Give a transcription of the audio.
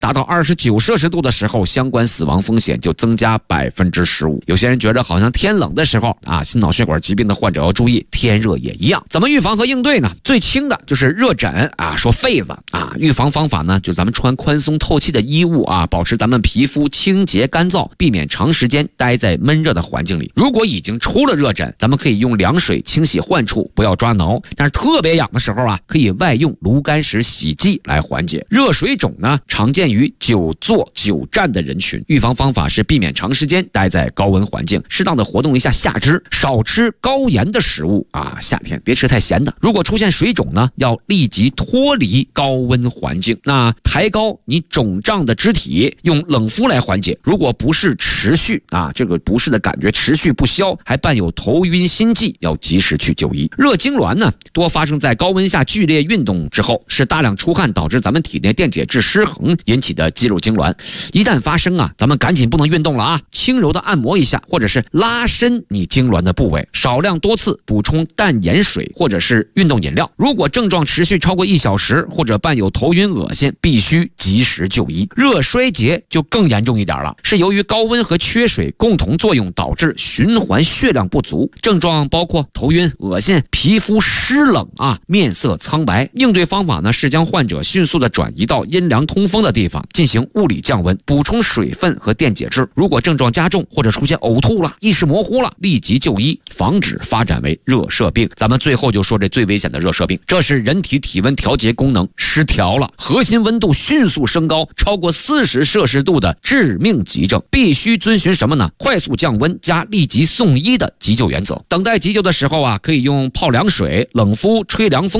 达到29摄氏度的时候，相关死亡风险就增加15%。有些人觉得好像天冷的时候啊，心脑血管疾病的患者要注意，天热也一样。怎么预防和应对呢？最轻的就是热疹啊，说痱子啊，预防方法呢，就咱们穿宽松透气的衣物啊，保持咱们皮肤清洁干燥，避免长时间待在闷热的环境里。如果已经出了热疹，咱们可以用凉水清洗患处，不要抓挠。但是特别痒的时候啊，可以外用炉甘石洗剂来缓解。热水肿呢，常见于久坐久站的人群，预防方法是避免长时间待在高温环境，适当的活动一下下肢，少吃高盐的食物啊，夏天别吃太咸的。如果出现水肿呢，要立即脱离高温环境。那抬高你肿胀的肢体，用冷敷来缓解。如果不适持续啊，这个不适的感觉持续不消，还伴有头晕心悸，要及时去就医。热痉挛呢，多发生在高温下剧烈运动之后，是大量出汗导致咱们体内电解质失衡引起的肌肉痉挛。一旦发生啊，咱们赶紧不能运动了啊，轻柔的按摩一下，或者是拉伸你痉挛的部位，少量多次补充淡盐水或者是运动饮料。如果症状持续超过1小时，或者伴有头晕恶心，必须及时就医。热衰竭就更严重一点了，是由于高温和缺水共同作用导致循环血量不足，症状包括头晕、恶心、皮肤湿冷啊，面色苍白。应对方法呢，是将患者迅速的转移到阴凉通风的地方，进行物理降温，补充水分和电解质。如果症状加重或者出现呕吐了、意识模糊了，立即就医，防止发展为热射病。咱们最后就说这最危险的热射病，这是人体体温调节功能失调了，核心温度迅速升高，超过40摄氏度的致命急症，必须遵循什么呢？快速降温加立即送医的急救原则。等待急救的时候啊，可以用泡凉水、冷敷、吹凉风